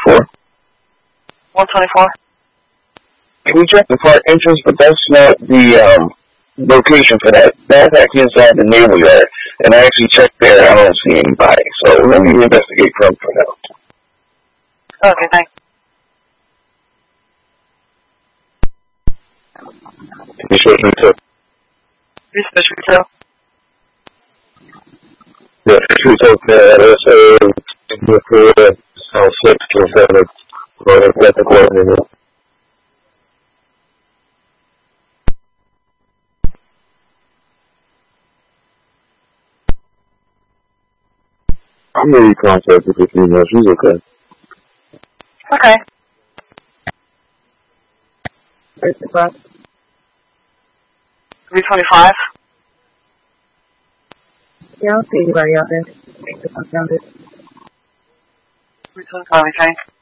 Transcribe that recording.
124. 124? We checked the park entrance, but that's not the location for that. That's actually inside the naval yard, and I actually checked there. I don't see anybody, so let me investigate Crump for now. Okay, thanks. Research retail. Research retail? Yeah, retail there. South 6 to 7. That's the coordinator. I'm really contacted with female. She's okay. Okay. Where's the bus? 325? Yeah, I don't see anybody out there. Take the bus down there. 325, okay.